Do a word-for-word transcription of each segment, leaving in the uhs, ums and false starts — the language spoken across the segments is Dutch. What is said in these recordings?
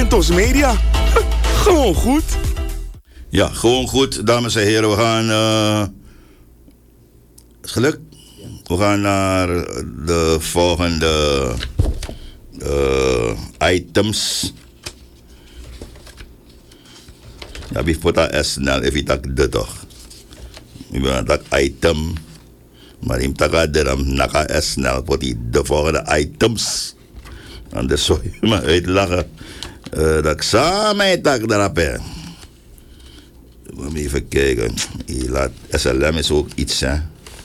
Tos Media. Gewoon goed. Ja, gewoon goed, dames en heren. We gaan... Uh, is gelukt? We gaan naar de volgende uh, items. Ja, bifota snel, even tak de toch. Ik ben dat item. Maar ik tak de ram naka snel voor die de volgende items. Anders zou je me uitlachen. Uh, dat ik samen tak erop heb. Even kijken. Laat, S L M is ook iets, hè.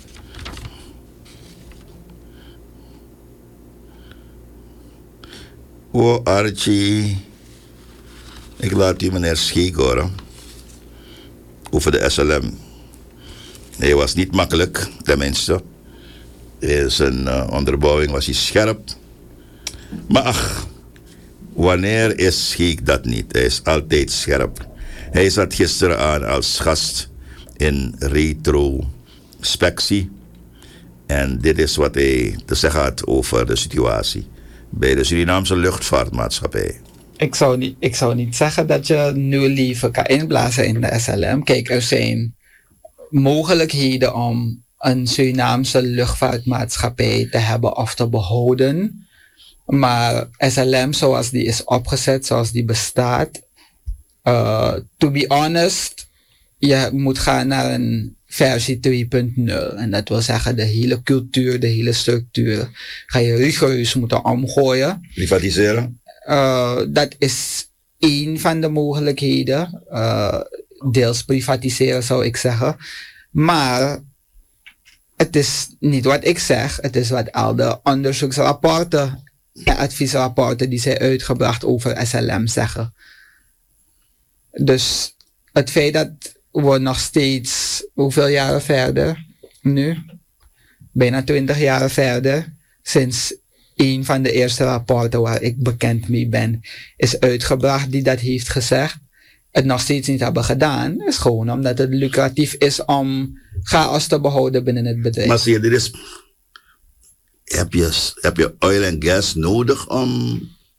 Oh, Archie. Ik laat u meneer Scheek horen. Over de S L M. Hij was niet makkelijk, tenminste. Zijn uh, onderbouwing was hij scherp. Maar ach, wanneer is Scheek dat niet? Hij is altijd scherp. Hij zat gisteren aan als gast in Retrospectie. En dit is wat hij te zeggen had over de situatie bij de Surinaamse luchtvaartmaatschappij. Ik zou niet, ik zou niet zeggen dat je nu liever kan inblazen in de S L M. Kijk, er zijn mogelijkheden om een Surinaamse luchtvaartmaatschappij te hebben of te behouden. Maar S L M zoals die is opgezet, zoals die bestaat... Uh, to be honest, je moet gaan naar een versie twee punt nul. En dat wil zeggen, de hele cultuur, de hele structuur ga je rigoureus moeten omgooien. Privatiseren? Uh, dat is één van de mogelijkheden. Uh, deels privatiseren zou ik zeggen. Maar het is niet wat ik zeg. Het is wat al de onderzoeksrapporten en adviesrapporten die zij uitgebracht over S L M zeggen. Dus het feit dat we nog steeds, hoeveel jaren verder nu? Bijna twintig jaren verder, sinds een van de eerste rapporten waar ik bekend mee ben, is uitgebracht die dat heeft gezegd, het nog steeds niet hebben gedaan, is gewoon omdat het lucratief is om chaos te behouden binnen het bedrijf. Maar zie je, dit is, heb je, heb je oil en gas nodig om...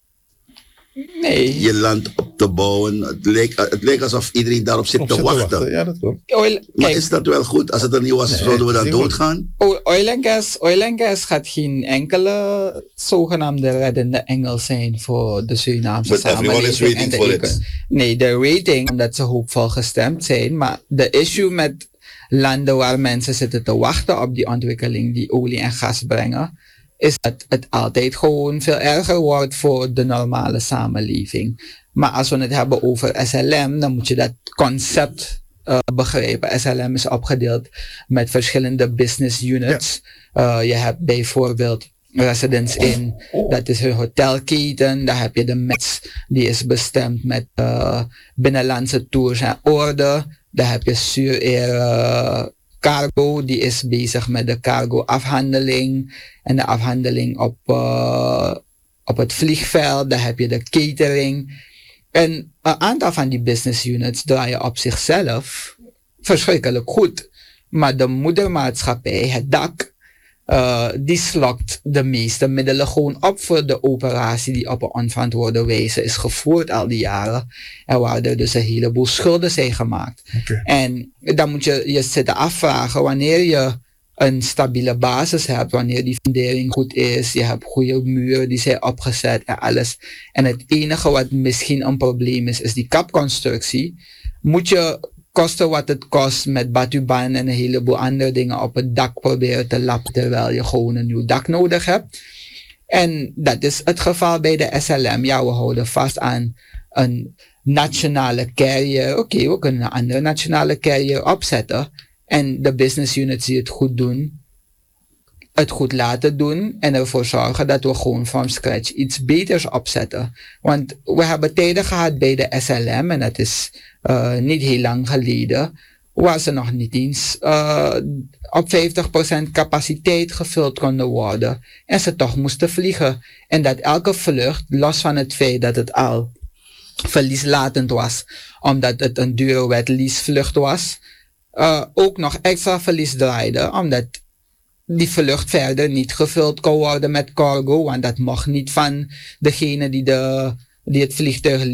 Nee. Je land op te bouwen. Het leek, het leek alsof iedereen daarop zit, op te, zit wachten. te wachten. Ja, dat klopt. Oil, maar kijk, is dat wel goed? Als het er niet was, nee, zouden we dan doodgaan? Oil en gas, oil en gas gaat geen enkele zogenaamde reddende engel zijn voor de Surinaamse But samenleving. Is waiting en for de it. Nee, de rating, omdat ze hoopvol gestemd zijn. Maar de issue met landen waar mensen zitten te wachten op die ontwikkeling die olie en gas brengen, is dat het altijd gewoon veel erger wordt voor de normale samenleving. Maar als we het hebben over S L M, dan moet je dat concept uh, begrijpen. S L M is opgedeeld met verschillende business units. Ja. Uh, je hebt bijvoorbeeld Residence Inn, dat is hun hotelketen. Daar heb je de M E T S, die is bestemd met uh, binnenlandse tours en orde. Daar heb je Surair uh, Cargo, die is bezig met de cargo afhandeling en de afhandeling op, uh, op het vliegveld. Daar heb je de catering. En een aantal van die business units draaien op zichzelf verschrikkelijk goed. Maar de moedermaatschappij, het D A C, uh, die slokt de meeste middelen gewoon op voor de operatie die op een onverantwoorde wijze is gevoerd al die jaren. En waar er dus een heleboel schulden zijn gemaakt. Okay. En dan moet je je zitten afvragen wanneer je een stabiele basis hebt, wanneer die fundering goed is, je hebt goede muren die zijn opgezet en alles. En het enige wat misschien een probleem is, is die kapconstructie. Moet je kosten wat het kost met batuban en een heleboel andere dingen op het dak proberen te lappen, terwijl je gewoon een nieuw dak nodig hebt. En dat is het geval bij de S L M. Ja, we houden vast aan een nationale carrier. Oké, okay, we kunnen een andere nationale carrier opzetten. En de business units die het goed doen, het goed laten doen en ervoor zorgen dat we gewoon from scratch iets beters opzetten. Want we hebben tijden gehad bij de S L M en dat is uh, niet heel lang geleden, waar ze nog niet eens uh, op vijftig procent capaciteit gevuld konden worden en ze toch moesten vliegen. En dat elke vlucht, los van het feit dat het al verlieslatend was, omdat het een dure wet leasevlucht was, uh, ook nog extra verlies draaide, omdat die vlucht verder niet gevuld kon worden met cargo, want dat mocht niet van degene die, de, die het vliegtuig